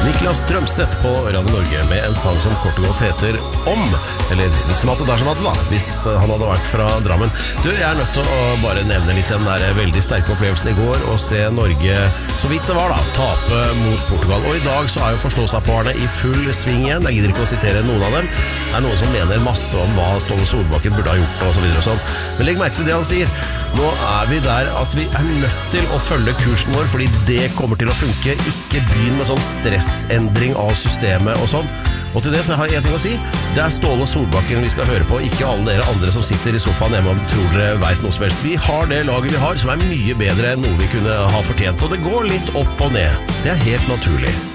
Niklas Strømstedt på Radio Norge med en sang som kort og godt heter Om, eller litt som at det da, hvis han hadde vært fra Drammen. Du, jeg er nødt til å bare nevne litt den der veldig sterke opplevelsen i går og se Norge, så vidt det var da, tape mot Portugal. Og i dag så er jo forståsapparene i full sving igjen. Jeg gidder ikke å sitere noen av dem. Det er noen som mener masse om hva Ståle Solbakken burde ha gjort og så videre og sånn. Men legg merke til det han sier. Nå er vi der at vi er nødt til å følge kursen vår, fordi det kommer til å funke. Ikke begynn med sånn stressendring av systemet og sånn. Og til det så har jeg en ting å si. Det er Ståle Solbakken vi skal høre på, ikke alle dere andre som sitter i sofaen hjemme og tror dere vet noe som helst. Vi har det laget vi har, som er mye bedre enn noe vi kunne ha fortjent. Og det går litt opp og ned. Det er helt naturlig.